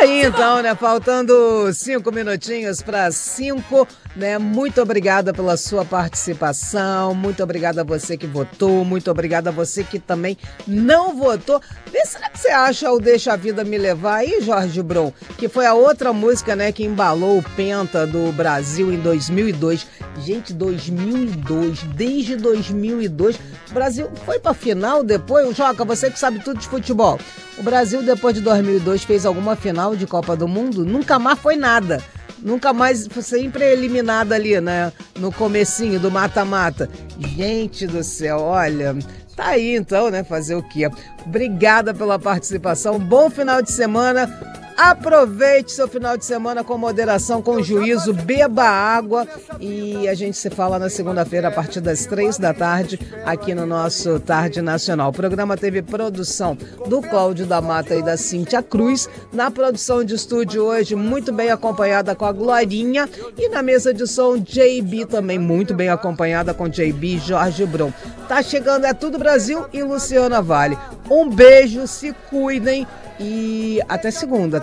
aí então, né? Faltando 5 minutinhos para 5, né? Muito obrigada pela sua participação, muito obrigada a você que votou, muito obrigada a você que também não votou. Vê, será que você acha o Deixa a Vida Me Levar aí, Jorge Brum? Que foi a outra música, né, que embalou o Penta do Brasil em 2002. Gente, 2002, desde 2002, o Brasil foi pra final depois. Joca, você que sabe tudo de futebol. O Brasil, depois de 2002, fez alguma final de Copa do Mundo? Nunca mais foi nada. Nunca mais, sempre eliminado ali, né? No comecinho do mata-mata. Gente do céu, olha, tá aí então, né? Fazer o quê? Obrigada pela participação. Bom final de semana. Aproveite seu final de semana com moderação, com juízo, beba água e a gente se fala na segunda-feira a partir das 3 da tarde aqui no nosso Tarde Nacional. O programa teve produção do Cláudio da Mata e da Cíntia Cruz. Na produção de estúdio hoje, muito bem acompanhada com a Glorinha e na mesa de som, JB também muito bem acompanhada com JB e Jorge Brum. Tá chegando É Tudo Brasil e Luciana Vale. Um beijo, se cuidem e até segunda.